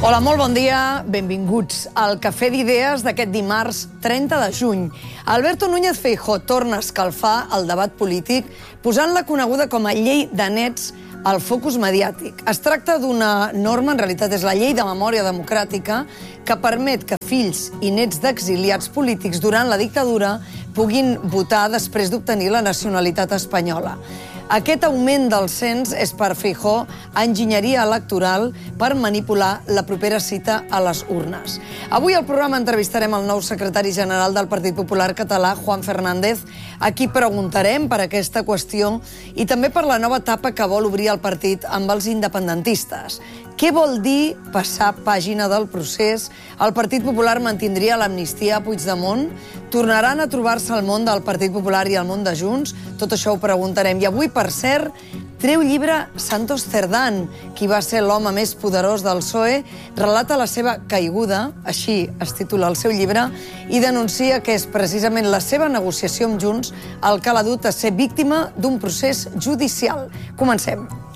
Hola, molt bon dia, benvinguts al Cafè d'Idees d'aquest dimarts 30 de juny. Alberto Núñez Feijóo torna a escalfar el debat polític posant la coneguda com a llei de nets al focus mediàtic. Es tracta d'una norma, en realitat és la llei de memòria democràtica, que permet que fills i nets d'exiliats polítics durant la dictadura puguin votar després d'obtenir la nacionalitat espanyola. Aquest augment del cens és per Feijóo enginyeria electoral per manipular la propera cita a les urnes. Avui al programa entrevistarem el nou secretari general del Partit Popular Català, Juan Fernández, a qui preguntarem per aquesta qüestió i també per la nova etapa que vol obrir el partit amb els independentistes. Què vol dir passar pàgina del procés? El Partit Popular mantindria l'amnistia a Puigdemont? Tornaran a trobar-se el món del Partit Popular i el món de Junts? Tot això ho preguntarem. I avui, per cert, treu llibre Santos Cerdán, qui va ser l'home més poderós del PSOE, relata la seva caiguda, així es titula el seu llibre, i denuncia que és precisament la seva negociació amb Junts el que l'ha dut a ser víctima d'un procés judicial. Comencem.